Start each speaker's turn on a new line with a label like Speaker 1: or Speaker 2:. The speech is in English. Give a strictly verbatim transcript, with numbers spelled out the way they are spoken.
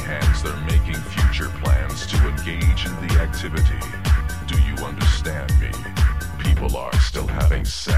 Speaker 1: hands, they're making future plans to engage in the activity. Do you understand me? People are still having sex.